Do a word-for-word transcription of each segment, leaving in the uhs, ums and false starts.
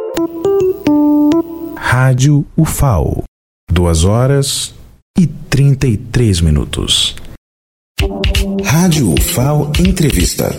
Rádio U F A O, duas horas e trinta e três minutos. Rádio U F A O Entrevista.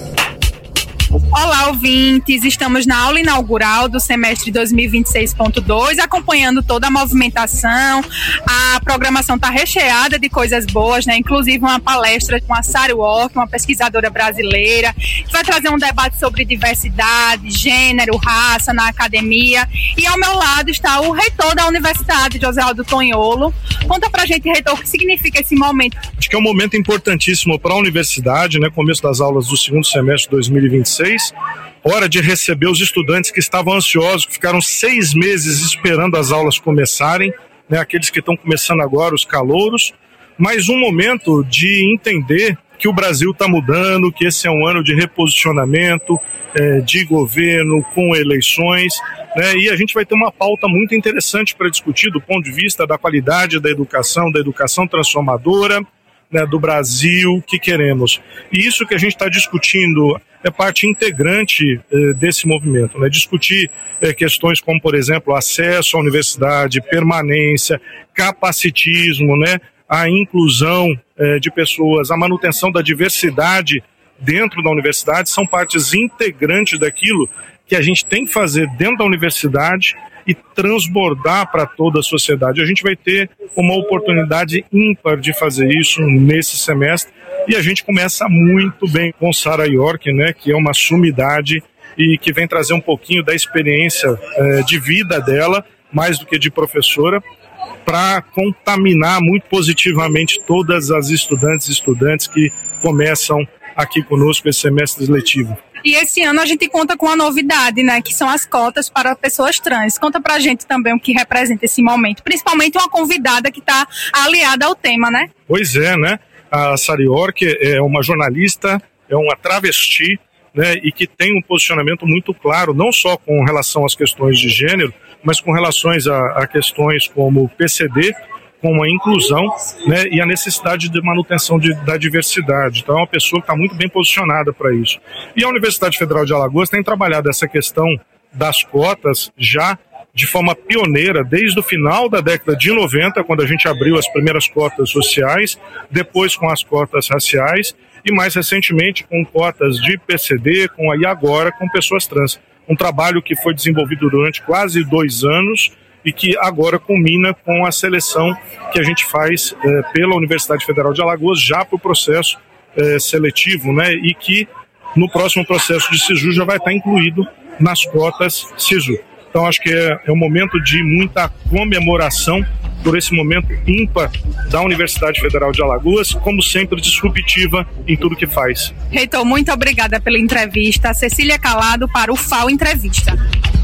Olá, ouvintes! Estamos na aula inaugural do semestre dois mil e vinte e seis ponto dois, acompanhando toda a movimentação. A programação está recheada de coisas boas, né? Inclusive uma palestra com a Sari Work, uma pesquisadora brasileira, que vai trazer um debate sobre diversidade, gênero, raça na academia. E ao meu lado está o reitor da universidade, José Aldo Tonholo. Conta pra gente, reitor, o que significa esse momento. Acho que é um momento importantíssimo para a universidade, né? Começo das aulas do segundo semestre de dois mil e vinte e seis. Hora de receber os estudantes que estavam ansiosos, que ficaram seis meses esperando as aulas começarem, né? Aqueles que estão começando agora, os calouros. Mais um momento de entender que o Brasil está mudando, que esse é um ano de reposicionamento, é, de governo, com eleições, né? E a gente vai ter uma pauta muito interessante para discutir do ponto de vista da qualidade da educação, da educação transformadora, né, do Brasil que queremos. E isso que a gente está discutindo é parte integrante eh, desse movimento, né? Discutir eh, questões como, por exemplo, acesso à universidade, permanência, capacitismo, né? A inclusão eh, de pessoas, a manutenção da diversidade dentro da universidade são partes integrantes daquilo que a gente tem que fazer dentro da universidade e transbordar para toda a sociedade. A gente vai ter uma oportunidade ímpar de fazer isso nesse semestre e a gente começa muito bem com Sara York, né, que é uma sumidade e que vem trazer um pouquinho da experiência eh, de vida dela, mais do que de professora, para contaminar muito positivamente todas as estudantes e estudantes que começam aqui conosco esse semestre letivo. E esse ano a gente conta com uma novidade, né, que são as cotas para pessoas trans. Conta pra gente também o que representa esse momento, principalmente uma convidada que está aliada ao tema, né? Pois é, né? A Sari York é uma jornalista, é uma travesti, né, e que tem um posicionamento muito claro, não só com relação às questões de gênero, mas com relações a, a questões como o P C D, com a inclusão, né, e a necessidade de manutenção de, da diversidade. Então é uma pessoa que está muito bem posicionada para isso. E a Universidade Federal de Alagoas tem trabalhado essa questão das cotas já de forma pioneira desde o final da década de noventa, quando a gente abriu as primeiras cotas sociais, depois com as cotas raciais e mais recentemente com cotas de P C D, com, e agora com pessoas trans. Um trabalho que foi desenvolvido durante quase dois anos e que agora culmina com a seleção que a gente faz eh, pela Universidade Federal de Alagoas já para o processo eh, seletivo, né? E que no próximo processo de SISU já vai estar incluído nas cotas SISU. Então acho que é, é um momento de muita comemoração por esse momento ímpar da Universidade Federal de Alagoas, como sempre disruptiva em tudo que faz. Reitor, muito obrigada pela entrevista. Cecília Calado para o F A O Entrevista.